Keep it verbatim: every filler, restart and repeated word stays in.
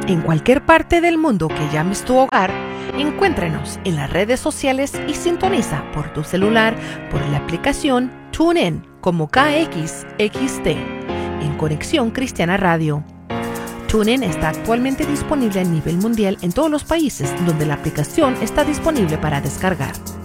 En cualquier parte del mundo que llames tu hogar, encuéntranos en las redes sociales y sintoniza por tu celular por la aplicación TuneIn como K X X T en Conexión Cristiana Radio. TuneIn está actualmente disponible a nivel mundial en todos los países donde la aplicación está disponible para descargar.